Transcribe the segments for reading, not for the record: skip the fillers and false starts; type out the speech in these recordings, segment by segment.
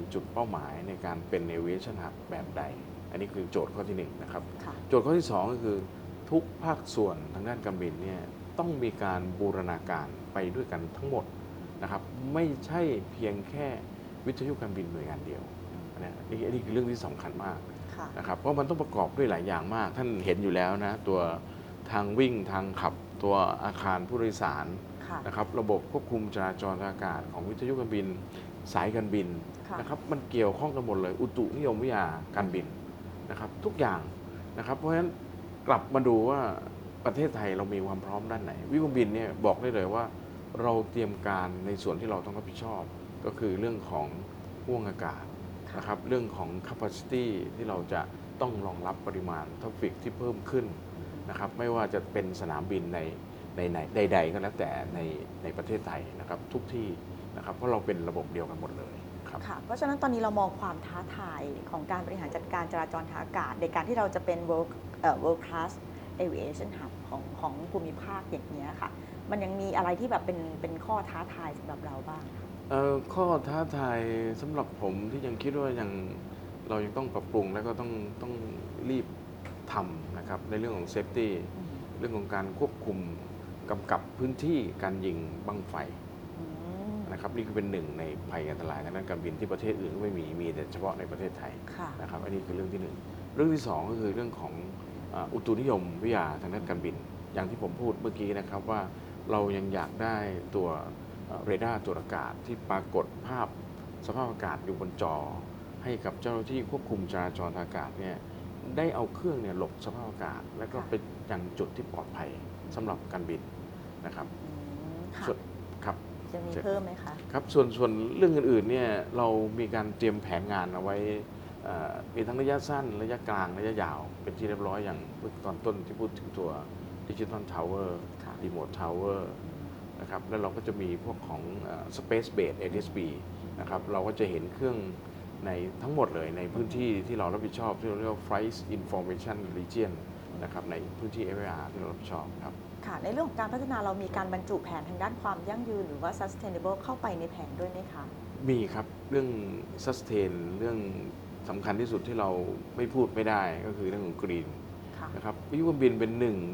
จุดเป้าหมายในการเป็น Aviation Hub แบบใดอันนี้คือโจทย์ข้อที่1นะครับค่ะโจทย์ข้อที่2ก็คือทุกภาคส่วนทางด้านการบินเนี่ยต้องมีการบูรณาการไปด้วยกันทั้งหมดนะครับไม่ใช่เพียงแค่วิทยุการบินหน่วยงานเดียวอันนี้คือเรื่องที่สำคัญมากค่ะนะครับเพราะมันต้องประกอบด้วยหลายอย่างมากท่านเห็นอยู่แล้วนะตัวทางวิ่งทางขับตัวอาคารผู้โดยสารค่ะนะครับระบบควบคุมจราจรทางอากาศของวิทยุการบินสายการบินค่ะนะครับมันเกี่ยวข้องกันหมดเลยอุตุนิยมวิทยาการบินนะครับทุกอย่างนะครับเพราะฉะนั้นกลับมาดูว่าประเทศไทยเรามีความพร้อมด้านไหนวิทยุการบินเนี่ยบอกได้เลยว่าเราเตรียมการในส่วนที่เราต้องรับผิดชอบก็คือเรื่องของห่วงอากาศนะครับเรื่องของ capacity ที่เราจะต้องรองรับปริมาณทราฟฟิกที่เพิ่มขึ้นนะครับไม่ว่าจะเป็นสนามบินในใดๆก็แล้วแต่ในประเทศไทยนะครับทุกที่นะครับเพราะเราเป็นระบบเดียวกันหมดเลยครับค่ะเพราะฉะนั้นตอนนี้เรามองความท้าทายของการบริหารจัดการจราจรทางอากาศในการที่เราจะเป็น world class aviation hub ของภูมิภาคอย่างนี้ยค่ะมันยังมีอะไรที่แบบเป็นข้อท้าทายสำหรับเราบ้างคะข้อท้าทายสำหรับผมที่ยังคิดว่าเรายังต้องปรับปรุงแล้วก็ต้องรีบทำนะครับในเรื่องของเซฟตี้เรื่องของการควบคุมกำกับพื้นที่การยิงบั้งไฟนะครับนี่คือเป็นหนึ่งในภัยอันตรายทางด้านการบินที่ประเทศอื่นก็ไม่มีแต่เฉพาะในประเทศไทยนะครับอันนี้คือเรื่องที่1เรื่องที่2ก็คือเรื่องของอุตุนิยมวิทยาทางด้านการบินอย่างที่ผมพูดเมื่อกี้นะครับว่าเรายังอยากได้ตัวเรดาร์ตรวจอากาศที่ปรากฏภาพสภาพอากาศอยู่บนจอให้กับเจ้าหน้าที่ควบคุมจราจรทางอากาศเนี่ยได้เอาเครื่องเนี่ยหลบสภาพอากาศแล้วก็ไปยังจุดที่ปลอดภัยสำหรับการบินนะครับส่วนครับจะมีเพิ่มไหมคะครับส่วนเรื่องอื่นๆเนี่ยเรามีการเตรียมแผนงานเอาไว้มีทั้งระยะสั้นระยะกลางระยะยาวเป็นที่เรียบร้อยอย่างเมื่อตอนต้นที่พูดถึงตัวดิจิทัลทาวเวอร์รีโมททาวเวอร์นะครับแล้วเราก็จะมีพวกของSpace Base ADS-B นะครับเราก็จะเห็นเครื่องในทั้งหมดเลยในพื้นที่ที่เรารับผิดชอบที่เราเรียกว่า Flight Information Region นะครับในพื้นที่ FAR ที่เรารับผิดชอบครับค่ะในเรื่องของการพัฒนาเรามีการบรรจุแผนทางด้านความยั่งยืนหรือว่า sustainable เข้าไปในแผนด้วยไหมคะมีครับเรื่อง sustain เรื่องสำคัญที่สุดที่เราไม่พูดไม่ได้ก็คือเรื่องของ green นะครับวิทยุการบินเป็นหนึ่งใน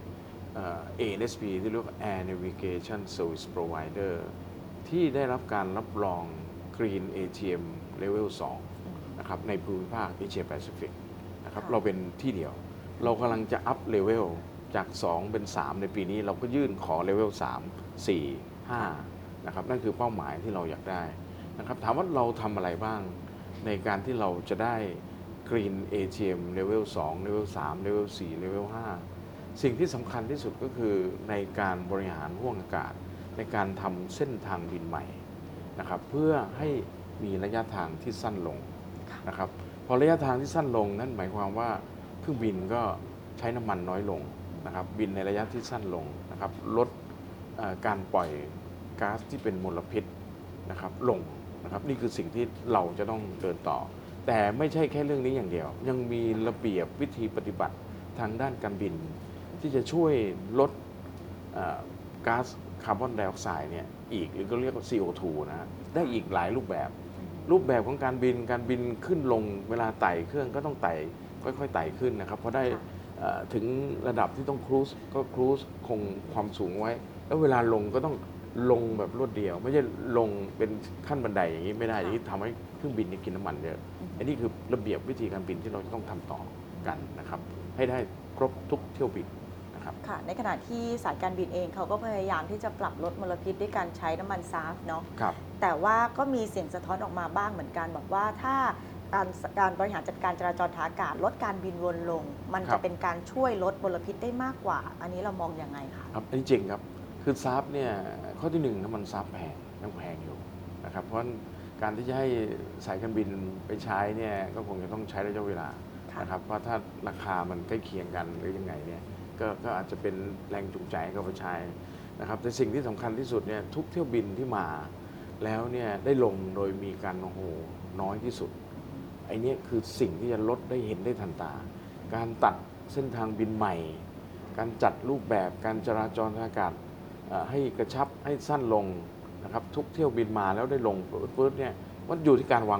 ANSP ที่เรียกว่า Air Navigation Service Provider ที่ได้รับการรับรอง Green ATM Level 2นะครับในภูมิภาค Asia Pacific นะครับเราเป็นที่เดียวเรากำลังจะ up level จาก 2 เป็น 3 ในปีนี้เราก็ยื่นขอ level 3 4 5นะครับนั่นคือเป้าหมายที่เราอยากได้นะครับถามว่าเราทำอะไรบ้างในการที่เราจะได้ Green ATM Level 2 Level 3 Level 4 Level 5สิ่งที่สำคัญที่สุดก็คือในการบริหารห่วงอากาศในการทำเส้นทางบินใหม่นะครับเพื่อให้มีระยะทางที่สั้นลงนะครับพอระยะทางที่สั้นลงนั่นหมายความว่าเครื่องบินก็ใช้น้ำมันน้อยลงนะครับบินในระยะที่สั้นลงนะครับลดการปล่อยก๊าซที่เป็นมลพิษนะครับลงนะครับนี่คือสิ่งที่เราจะต้องเดินต่อแต่ไม่ใช่แค่เรื่องนี้อย่างเดียวยังมีระเบียบวิธีปฏิบัติทางด้านการบินที่จะช่วยลดก๊าซคาร์บอนไดออกไซด์เนี่ยอีกหรือก็เรียกว่า CO2 นะได้อีกหลายรูปแบบของการบินขึ้นลงเวลาไต่เครื่องก็ต้องไต่ค่อยๆไต่ขึ้นนะครับพอได้ถึงระดับที่ต้องครูซก็ครูซคงความสูงไว้แล้วเวลาลงก็ต้องลงแบบรวดเดียวไม่ใช่ลงเป็นขั้นบันไดอย่างนี้ไม่ได้อย่างนี้ทำให้เครื่องบินกินน้ำมันเยอะอันนี้คือระเบียบวิธีการบินที่เราจะต้องทำต่อกันนะครับให้ได้ครบทุกเที่ยวบินนะครับค่ะในขณะที่สายการบินเองเขาก็พยายามที่จะปรับลดมลพิษด้วยการใช้น้ำมันซาฟเนาะแต่ว่าก็มีเสียงสะท้อนออกมาบ้างเหมือนกันบอกว่าถ้าการบริหารจัดการจราจรทางอากาศลดการบินวนลงมันจะเป็นการช่วยลดมลพิษได้มากกว่าอันนี้เรามองยังไงคะครับอันนี้จริงครับคือซาฟเนี่ยข้อที่1น้ำมันซาฟแพงยังแพงอยู่นะครับเพราะการที่จะให้สายการบินไปใช้เนี่ยก็คงจะต้องใช้ระยะเวลานะครับเพราะถ้าราคามันใกล้เคียงกันหรือยังไงเนี่ยก็อาจจะเป็นแรงจูงใจให้เขาไปใช้นะครับแต่สิ่งที่สำคัญที่สุดเนี่ยทุกเที่ยวบินที่มาแล้วเนี่ยได้ลงโดยมีการโอ้โหน้อยที่สุดไอ้นี่คือสิ่งที่จะลดได้เห็นได้ทันตาการตัดเส้นทางบินใหม่การจัดรูปแบบการจราจรทางอากาศให้กระชับให้สั้นลงนะครับทุกเที่ยวบินมาแล้วได้ลงปื๊ดเนี่ยมันอยู่ที่การวาง